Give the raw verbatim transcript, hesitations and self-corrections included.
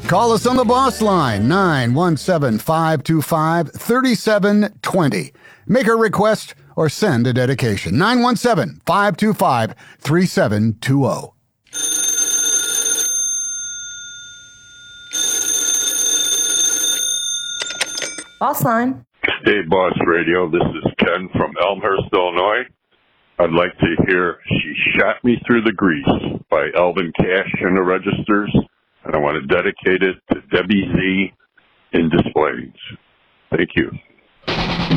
Call us on the boss line, nine one seven, five two five, three seven two zero. Make a request or send a dedication, nine one seven, five two five, three seven two zero. Boss line. Hey, Boss Radio. This is Ken from Elmhurst, Illinois. I'd like to hear She Shot Me Through the Grease by Alvin Cash and the Registers, and I want to dedicate it to Debbie Z in Des Plaines. Thank you.